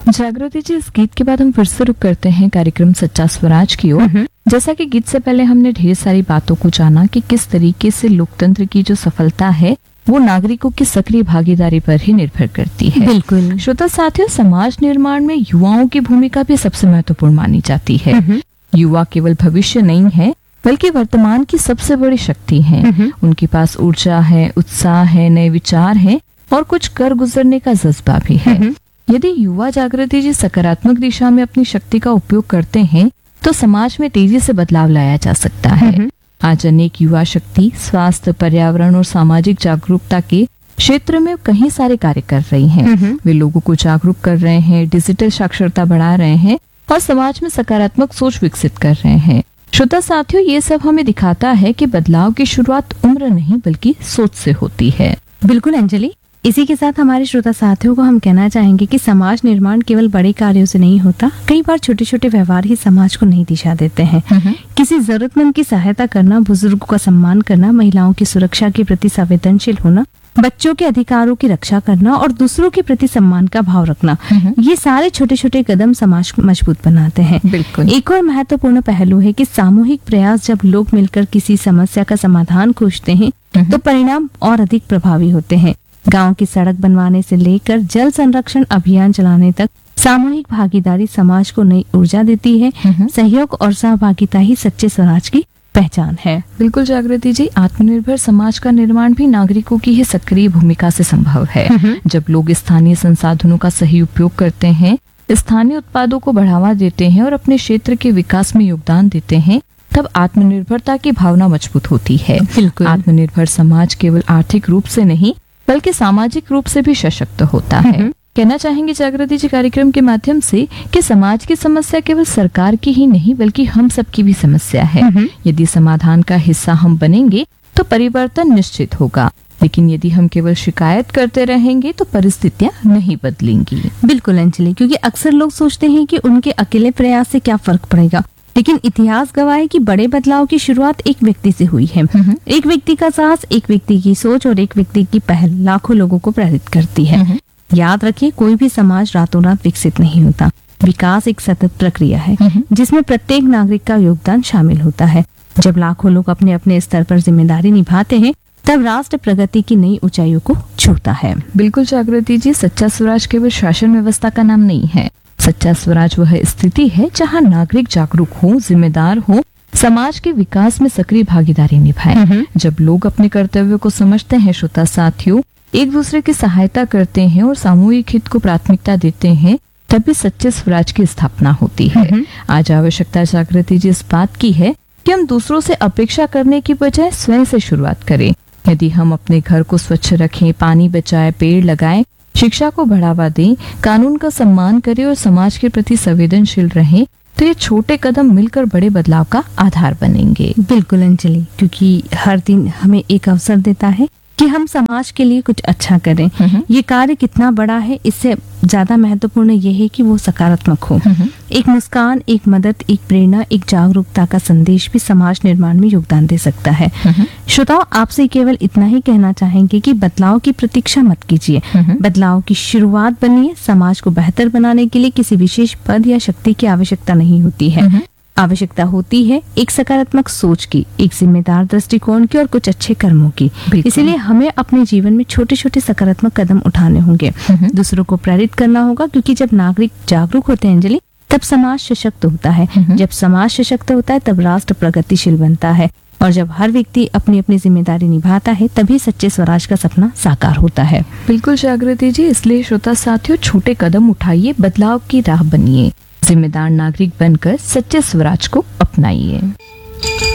जागृति जी, इस गीत के बाद हम फिर से रुक करते हैं कार्यक्रम सच्चा स्वराज की ओर। जैसा कि गीत से पहले हमने ढेर सारी बातों को जाना कि किस तरीके से लोकतंत्र की जो सफलता है वो नागरिकों की सक्रिय भागीदारी पर ही निर्भर करती है। बिल्कुल। श्रोता साथियों, समाज निर्माण में युवाओं की भूमिका भी सबसे महत्वपूर्ण मानी जाती है। युवा केवल भविष्य नहीं है बल्कि वर्तमान की सबसे बड़ी शक्ति हैं। उनके पास ऊर्जा है, उत्साह है, नए विचार हैं और कुछ कर गुजरने का जज्बा भी है। यदि युवा जागृति जी सकारात्मक दिशा में अपनी शक्ति का उपयोग करते हैं तो समाज में तेजी से बदलाव लाया जा सकता है। आज अनेक युवा शक्ति स्वास्थ्य, पर्यावरण और सामाजिक जागरूकता के क्षेत्र में कई सारे कार्य कर रही हैं। वे लोगों को जागरूक कर रहे हैं, डिजिटल साक्षरता बढ़ा रहे हैं और समाज में सकारात्मक सोच विकसित कर रहे हैं। श्रोता साथियों, ये सब हमें दिखाता है कि बदलाव की शुरुआत उम्र नहीं बल्कि सोच से होती है। बिल्कुल अंजलि, इसी के साथ हमारे श्रोता साथियों को हम कहना चाहेंगे कि समाज निर्माण केवल बड़े कार्यों से नहीं होता। कई बार छोटे छोटे व्यवहार ही समाज को नई दिशा देते हैं। किसी जरूरतमंद की सहायता करना, बुजुर्गों का सम्मान करना, महिलाओं की सुरक्षा के प्रति संवेदनशील होना, बच्चों के अधिकारों की रक्षा करना और दूसरों के प्रति सम्मान का भाव रखना, ये सारे छोटे छोटे कदम समाज को मजबूत बनाते हैं। बिल्कुल। एक और महत्वपूर्ण पहलू है कि सामूहिक प्रयास, जब लोग मिलकर किसी समस्या का समाधान खोजते हैं तो परिणाम और अधिक प्रभावी होते हैं। गांव की सड़क बनवाने से लेकर जल संरक्षण अभियान चलाने तक सामूहिक भागीदारी समाज को नई ऊर्जा देती है। सहयोग और सहभागिता ही सच्चे स्वराज की पहचान है। बिल्कुल जागृति जी, आत्मनिर्भर समाज का निर्माण भी नागरिकों की ही सक्रिय भूमिका से संभव है। जब लोग स्थानीय संसाधनों का सही उपयोग करते हैं, स्थानीय उत्पादों को बढ़ावा देते हैं और अपने क्षेत्र के विकास में योगदान देते हैं, तब आत्मनिर्भरता की भावना मजबूत होती है। बिल्कुल। आत्मनिर्भर समाज केवल आर्थिक रूप से नहीं बल्कि सामाजिक रूप से भी सशक्त होता है। कहना चाहेंगे जागृति जी कार्यक्रम के माध्यम से कि समाज की समस्या केवल सरकार की ही नहीं बल्कि हम सबकी भी समस्या है। यदि समाधान का हिस्सा हम बनेंगे तो परिवर्तन निश्चित होगा, लेकिन यदि हम केवल शिकायत करते रहेंगे तो परिस्थितियां नहीं बदलेंगी। बिल्कुल अंजलि, क्योंकि अक्सर लोग सोचते हैं कि उनके अकेले प्रयास से क्या फर्क पड़ेगा, लेकिन इतिहास गवाह है कि बड़े बदलाव की शुरुआत एक व्यक्ति से हुई है। एक व्यक्ति का साहस, एक व्यक्ति की सोच और एक व्यक्ति की पहल लाखों लोगों को प्रेरित करती है। याद रखिए, कोई भी समाज रातों रात विकसित नहीं होता। विकास एक सतत प्रक्रिया है जिसमें प्रत्येक नागरिक का योगदान शामिल होता है। जब लाखों लोग अपने अपने स्तर पर जिम्मेदारी निभाते हैं तब राष्ट्र प्रगति की नई ऊंचाइयों को छूता है। बिल्कुल जागृति जी, सच्चा स्वराज केवल शासन व्यवस्था का नाम नहीं है। सच्चा स्वराज वह स्थिति है जहां नागरिक जागरूक हो, जिम्मेदार हो, समाज के विकास में सक्रिय भागीदारी निभाए। जब लोग अपने कर्तव्यों को समझते हैं, श्रोता साथियों, एक दूसरे की सहायता करते हैं और सामूहिक हित को प्राथमिकता देते हैं, तभी सच्चे स्वराज की स्थापना होती है। आज आवश्यकता जागृति जी इस बात की है कि हम दूसरों से अपेक्षा करने की बजाय स्वयं से शुरुआत करें। यदि हम अपने घर को स्वच्छ रखें, पानी बचाएं, पेड़ लगाएं, शिक्षा को बढ़ावा दें, कानून का सम्मान करें और समाज के प्रति संवेदनशील रहें, तो ये छोटे कदम मिलकर बड़े बदलाव का आधार बनेंगे। बिल्कुल अंजलि, क्योंकि हर दिन हमें एक अवसर देता है कि हम समाज के लिए कुछ अच्छा करें। ये कार्य कितना बड़ा है, इससे ज्यादा महत्वपूर्ण ये है कि वो सकारात्मक हो। एक मुस्कान, एक मदद, एक प्रेरणा, एक जागरूकता का संदेश भी समाज निर्माण में योगदान दे सकता है। श्रोताओं, आपसे केवल इतना ही कहना चाहेंगे कि बदलाव की प्रतीक्षा मत कीजिए, बदलाव की शुरुआत बनिए। समाज को बेहतर बनाने के लिए किसी विशेष पद या शक्ति की आवश्यकता नहीं होती है। आवश्यकता होती है एक सकारात्मक सोच की, एक जिम्मेदार दृष्टिकोण की और कुछ अच्छे कर्मों की। इसीलिए हमें अपने जीवन में छोटे छोटे सकारात्मक कदम उठाने होंगे, दूसरों को प्रेरित करना होगा, क्योंकि जब नागरिक जागरूक होते हैं अंजलि, तब समाज सशक्त होता है। जब समाज सशक्त होता है तब राष्ट्र प्रगतिशील बनता है, और जब हर व्यक्ति अपनी अपनी जिम्मेदारी निभाता है तभी सच्चे स्वराज का सपना साकार होता है। बिल्कुल जागृति जी, इसलिए श्रोता साथियों, छोटे कदम उठाइए, बदलाव की राह बनिए, जिम्मेदार नागरिक बनकर सच्चे स्वराज को अपनाइए।